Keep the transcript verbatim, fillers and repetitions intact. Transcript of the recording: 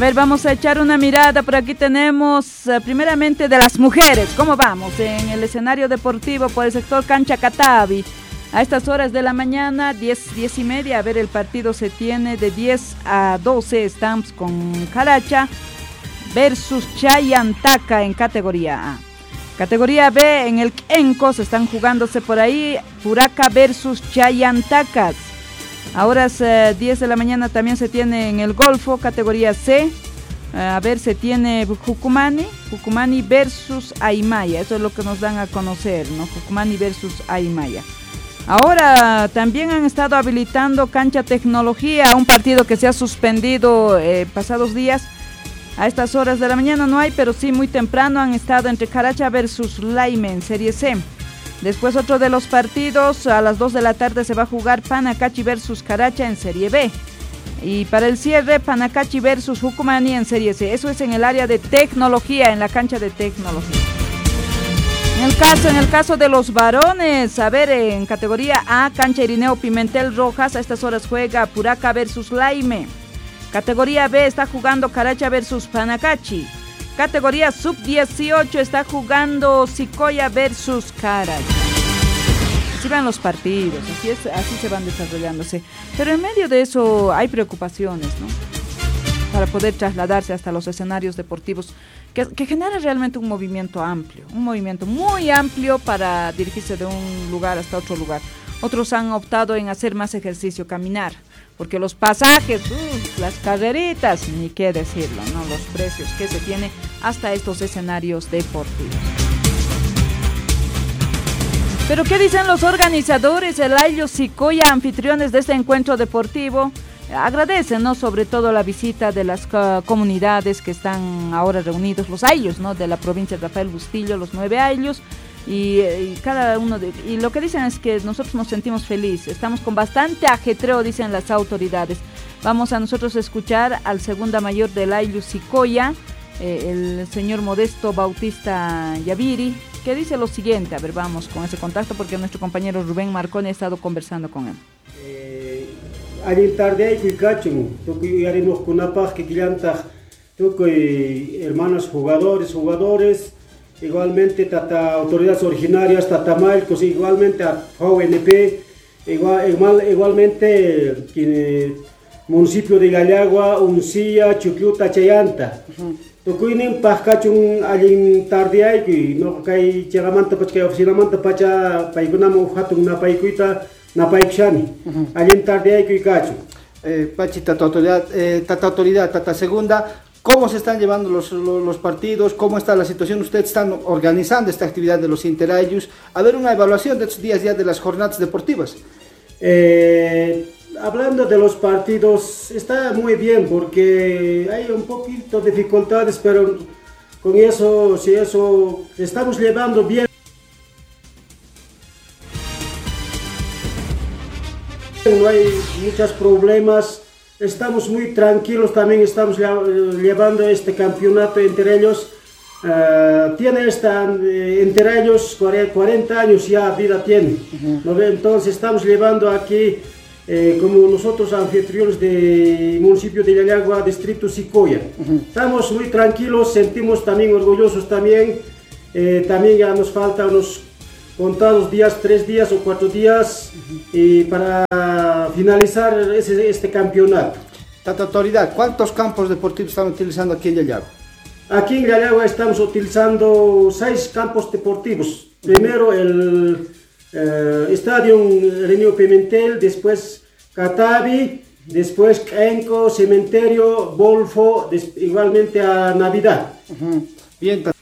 ver, vamos a echar una mirada. Por aquí tenemos uh, primeramente de las mujeres. ¿Cómo vamos? En el escenario deportivo por el sector Cancha Catavi. A estas horas de la mañana, diez, diez y media, a ver, el partido se tiene de diez a doce, Stamps con Caracha versus Chayantaka en categoría A. Categoría B, en el Encos están jugándose por ahí, Puraca versus Chayantacas. Ahora es eh, diez de la mañana, también se tiene en el Golfo, categoría C. Uh, a ver, se tiene Jucumani, Jucumani versus Aymaya, eso es lo que nos dan a conocer, ¿no? Jucumani versus Aymaya. Ahora también han estado habilitando Cancha Tecnología, un partido que se ha suspendido eh, pasados días. A estas horas de la mañana no hay, pero sí muy temprano han estado entre Caracha versus Laime en Serie C. Después otro de los partidos, a las dos de la tarde se va a jugar Panacachi versus Caracha en Serie B. Y para el cierre, Panacachi versus Jucumani en Serie C. Eso es en el área de tecnología, en la cancha de tecnología. En el caso, en el caso de los varones, a ver, en categoría A, cancha Irineo Pimentel Rojas, a estas horas juega Puraca versus Laime. Categoría B está jugando Caracha versus Panacachi. Categoría sub dieciocho está jugando Sicoya versus Caracha. Así van los partidos, así, es, así se van desarrollándose. Pero en medio de eso hay preocupaciones, ¿no? Para poder trasladarse hasta los escenarios deportivos, que, que genera realmente un movimiento amplio, un movimiento muy amplio para dirigirse de un lugar hasta otro lugar. Otros han optado en hacer más ejercicio, caminar, porque los pasajes, uh, las carreritas, ni qué decirlo, ¿no? Los precios que se tiene hasta estos escenarios deportivos. Pero ¿qué dicen los organizadores, el Ayllo Sicoya, anfitriones de este encuentro deportivo? Agradecen, ¿no?, sobre todo la visita de las uh, comunidades que están ahora reunidos, los Ayllos, ¿no?, de la provincia de Rafael Bustillo, los nueve Ayllos, y, y cada uno de, y lo que dicen es que nosotros nos sentimos felices, estamos con bastante ajetreo, dicen las autoridades. Vamos a nosotros escuchar al segunda mayor del Ayllo Sicoya, eh, el señor Modesto Bautista Yaviri, que dice lo siguiente. A ver, vamos con ese contacto porque nuestro compañero Rubén Marconi ha estado conversando con él. Eh, Ayer tarde hay que cachun, toque haremos con una paz que quilantaj, toque hermanos jugadores, jugadores, igualmente tata autoridades originarias, tata malcos, igualmente a O N P, igual, igual, igualmente que municipio de Gallagua, Uncilla, Chuquiuta, Chayanta. Uh-huh. Tokuinin pahkachun alin tarde hay que no kai chegamanta pachka oficina manta pacha paigunamo hatun na paikuita na paikshani. Alin tarde hay que cacho. Eh, Pachi, tata autoridad, eh, tata autoridad, tata segunda, ¿cómo se están llevando los, los, los partidos? ¿Cómo está la situación? Ustedes están organizando esta actividad de los Interayus. A ver, una evaluación de estos días ya de las jornadas deportivas. Eh, Hablando de los partidos, está muy bien porque hay un poquito de dificultades, pero con eso, si eso, estamos llevando bien. No hay muchos problemas, estamos muy tranquilos, también estamos llevando este campeonato entre ellos. Uh, tiene esta, eh, entre ellos cuarenta años ya vida tiene, uh-huh. ¿No? Entonces estamos llevando aquí. Eh, como nosotros anfitriones del municipio de Gallagua, distrito Sicoya. Uh-huh. Estamos muy tranquilos, sentimos también orgullosos también, eh, también ya nos faltan unos contados días, tres días o cuatro días, uh-huh. y para finalizar ese, este campeonato. Tata autoridad, ¿cuántos campos deportivos están utilizando aquí en Gallagua? Aquí en Gallagua estamos utilizando seis campos deportivos. Primero el Uh, Estadio Irineo Pimentel, después Catavi, después Enco, Cementerio, Golfo, des, igualmente a Navidad. Uh-huh. Bien.